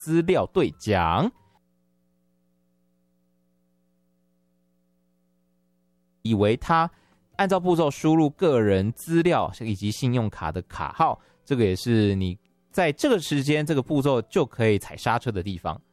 资料对讲。以为他按照步骤输入个人资料以及信用卡的卡号，这个也是你在这个时间这个步骤就可以踩刹车的地方。